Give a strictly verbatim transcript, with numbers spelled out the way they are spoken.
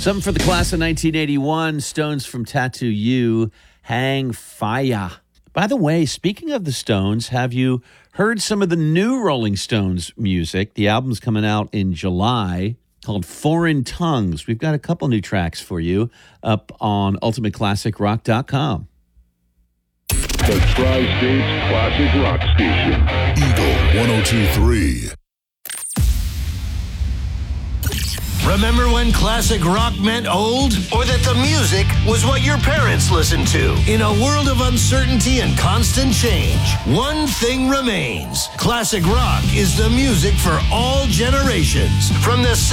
Something for the class of nineteen eighty-one, Stones from Tattoo You, Hang Fire. By the way, speaking of the Stones, have you heard some of the new Rolling Stones music? The album's coming out in July called Foreign Tongues. We've got a couple new tracks for you up on ultimate classic rock dot com. The Tri-States Classic Rock Station. Eagle one oh two point three. Remember when classic rock meant old? Or that the music was what your parents listened to? In a world of uncertainty and constant change, one thing remains. Classic rock is the music for all generations. From the